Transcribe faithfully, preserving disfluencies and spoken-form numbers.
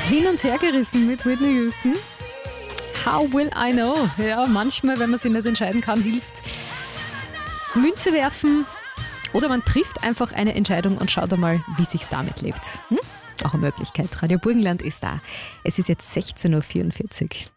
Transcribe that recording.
Hin und her gerissen mit Whitney Houston. How will I know? Ja, manchmal, wenn man sich nicht entscheiden kann, hilft Münze werfen oder man trifft einfach eine Entscheidung und schaut einmal, wie sich's damit lebt. Hm? Auch eine Möglichkeit. Radio Burgenland ist da. Es ist jetzt sechzehn Uhr vierundvierzig.